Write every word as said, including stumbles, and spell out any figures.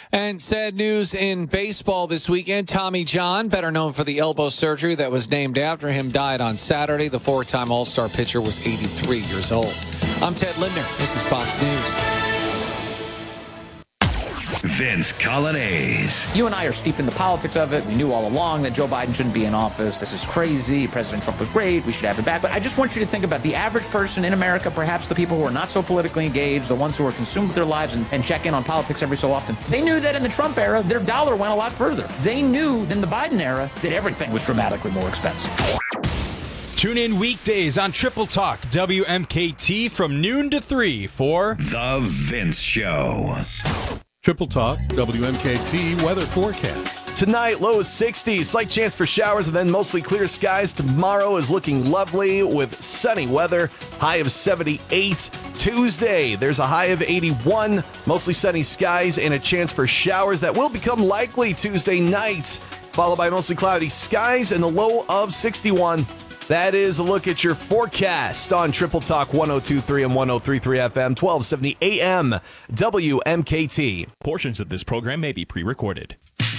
And sad news in baseball this weekend. Tommy John, better known for the elbow surgery that was named after him, died on Saturday. The four-time All-Star pitcher was eighty-three years old. I'm Ted Lindner. This is Fox News. Vince Coglianese. You and I are steeped in the politics of it. We knew all along that Joe Biden shouldn't be in office. This is crazy. President Trump was great. We should have it back. But I just want you to think about the average person in America, perhaps the people who are not so politically engaged, the ones who are consumed with their lives and, and check in on politics every so often. They knew that in the Trump era, their dollar went a lot further. They knew in the Biden era that everything was dramatically more expensive. Tune in weekdays on Triple Talk W M K T from noon to three for The Vince Show. Triple Talk W M K T weather forecast. Tonight, low is sixty, slight chance for showers and then mostly clear skies. Tomorrow is looking lovely with sunny weather, high of seventy-eight. Tuesday, there's a high of eighty-one, mostly sunny skies and a chance for showers that will become likely Tuesday night, followed by mostly cloudy skies and the low of sixty-one. That is a look at your forecast on Triple Talk one oh two point three and one oh three point three F M, twelve seventy A M, W M K T. Portions of this program may be pre-recorded.